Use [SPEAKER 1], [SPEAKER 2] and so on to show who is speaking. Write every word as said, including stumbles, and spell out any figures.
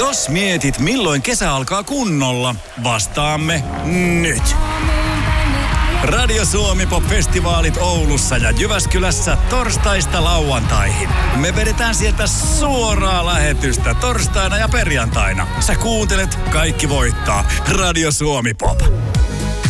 [SPEAKER 1] Jos mietit, milloin kesä alkaa kunnolla, vastaamme nyt. Radio Suomi Pop-festivaalit Oulussa ja Jyväskylässä torstaista lauantaihin. Me vedetään sieltä suoraa lähetystä torstaina ja perjantaina. Sä kuuntelet, kaikki voittaa. Radio Suomi Pop.